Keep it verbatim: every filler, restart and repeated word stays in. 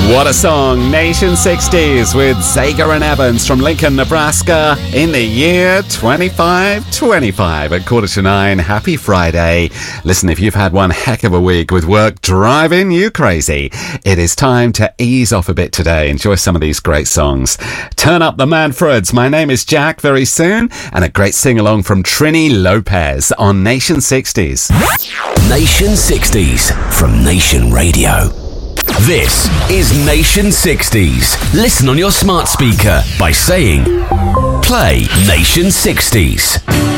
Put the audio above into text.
What a song. Nation sixties with Zager and Evans from Lincoln, Nebraska in the year twenty-five twenty-five at quarter to nine. Happy Friday. Listen, if you've had one heck of a week with work driving you crazy, it is time to ease off a bit today. Enjoy some of these great songs. Turn up the Manfreds. My name is Jack very soon, and a great sing-along from Trini Lopez on Nation sixties. Nation sixties from Nation Radio. This is Nation sixties. Listen on your smart speaker by saying, play Nation sixties.